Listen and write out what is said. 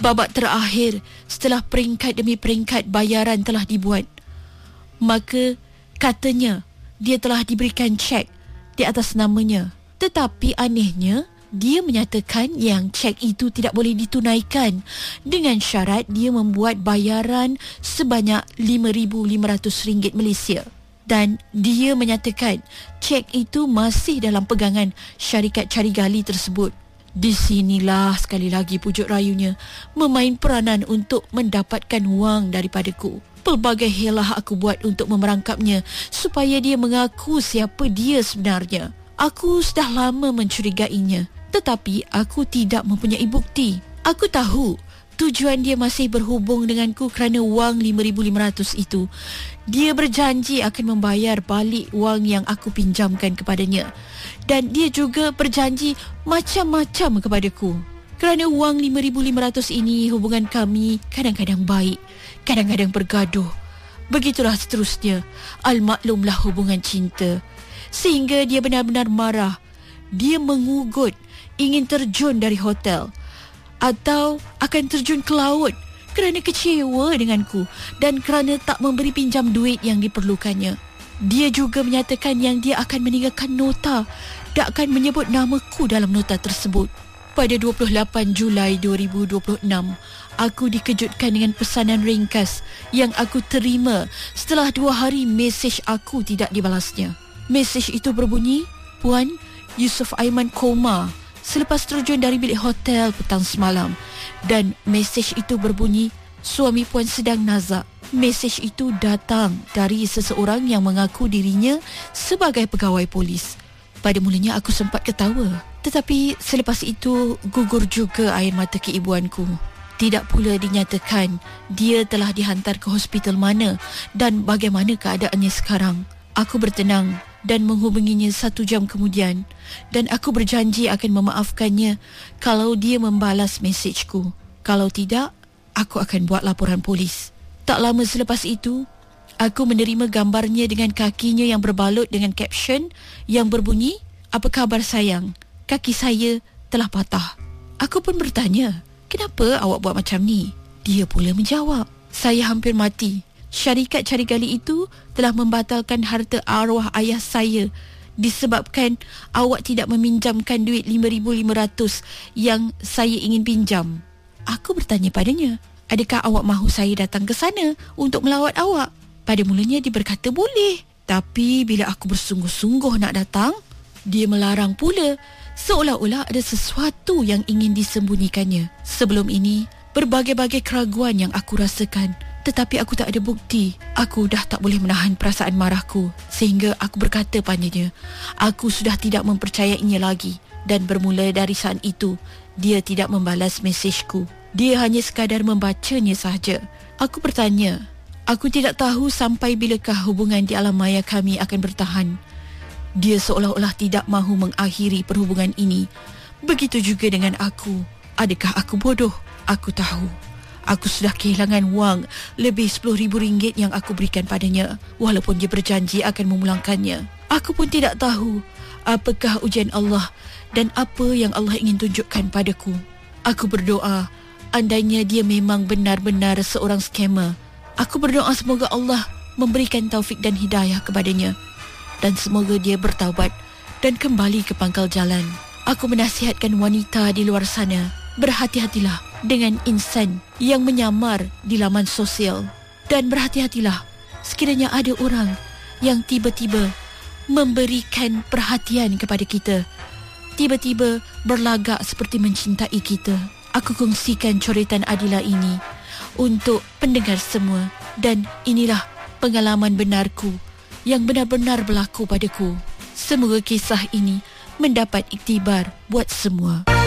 Babak terakhir, setelah peringkat demi peringkat bayaran telah dibuat, maka katanya dia telah diberikan cek di atas namanya. Tetapi anehnya, dia menyatakan yang cek itu tidak boleh ditunaikan dengan syarat dia membuat bayaran sebanyak RM5,500 Malaysia. Dan dia menyatakan cek itu masih dalam pegangan syarikat cari gali tersebut. Di sinilah sekali lagi pujuk rayunya memain peranan untuk mendapatkan wang daripadaku. Pelbagai helah aku buat untuk memerangkapnya supaya dia mengaku siapa dia sebenarnya. Aku sudah lama mencurigainya, tetapi aku tidak mempunyai bukti. Aku tahu tujuan dia masih berhubung denganku kerana wang RM5,500 itu. Dia berjanji akan membayar balik wang yang aku pinjamkan kepadanya. Dan dia juga berjanji macam-macam kepadaku. Kerana wang RM5,500 ini, hubungan kami kadang-kadang baik, kadang-kadang bergaduh. Begitulah seterusnya. Al-maklumlah hubungan cinta. Sehingga dia benar-benar marah. Dia mengugut, ingin terjun dari hotel atau akan terjun ke laut kerana kecewa denganku dan kerana tak memberi pinjam duit yang diperlukannya. Dia juga menyatakan yang dia akan meninggalkan nota dan akan menyebut namaku dalam nota tersebut. Pada 28 Julai 2026, aku dikejutkan dengan pesanan ringkas yang aku terima setelah 2 hari mesej aku tidak dibalasnya. Mesej itu berbunyi, "Puan, Yusof Aiman koma selepas terjun dari bilik hotel petang semalam." Dan mesej itu berbunyi, "Suami puan sedang nazak." Mesej itu datang dari seseorang yang mengaku dirinya sebagai pegawai polis. Pada mulanya aku sempat ketawa, tetapi selepas itu gugur juga air mata keibuanku. Tidak pula dinyatakan dia telah dihantar ke hospital mana dan bagaimana keadaannya sekarang. Aku bertenang dan menghubunginya 1 jam kemudian, dan aku berjanji akan memaafkannya kalau dia membalas mesejku. Kalau tidak, aku akan buat laporan polis. Tak lama selepas itu, aku menerima gambarnya dengan kakinya yang berbalut dengan caption yang berbunyi, "Apa khabar sayang? Kaki saya telah patah." Aku pun bertanya, "Kenapa awak buat macam ni?" Dia pula menjawab, "Saya hampir mati. Syarikat cari gali itu telah membatalkan harta arwah ayah saya disebabkan awak tidak meminjamkan duit RM5,500 yang saya ingin pinjam." Aku bertanya padanya, "Adakah awak mahu saya datang ke sana untuk melawat awak?" Pada mulanya dia berkata boleh. Tapi bila aku bersungguh-sungguh nak datang, dia melarang pula, seolah-olah ada sesuatu yang ingin disembunyikannya. Sebelum ini, berbagai-bagai keraguan yang aku rasakan, tetapi aku tak ada bukti. Aku dah tak boleh menahan perasaan marahku, sehingga aku berkata padanya, aku sudah tidak mempercayainya lagi. Dan bermula dari saat itu, dia tidak membalas mesejku. Dia hanya sekadar membacanya sahaja. Aku bertanya, aku tidak tahu sampai bilakah hubungan di alam maya kami akan bertahan. Dia seolah-olah tidak mahu mengakhiri perhubungan ini. Begitu juga dengan aku. Adakah aku bodoh? Aku tahu aku sudah kehilangan wang lebih RM10,000 yang aku berikan padanya, walaupun dia berjanji akan memulangkannya. Aku pun tidak tahu apakah ujian Allah dan apa yang Allah ingin tunjukkan padaku. Aku berdoa, andainya dia memang benar-benar seorang scammer, aku berdoa semoga Allah memberikan taufik dan hidayah kepadanya, dan semoga dia bertaubat dan kembali ke pangkal jalan. Aku menasihatkan wanita di luar sana, berhati-hatilah dengan insan yang menyamar di laman sosial. Dan berhati-hatilah sekiranya ada orang yang tiba-tiba memberikan perhatian kepada kita, tiba-tiba berlagak seperti mencintai kita. Aku kongsikan coretan Adila ini untuk pendengar semua, dan inilah pengalaman benarku yang benar-benar berlaku padaku. Semoga kisah ini mendapat iktibar buat semua.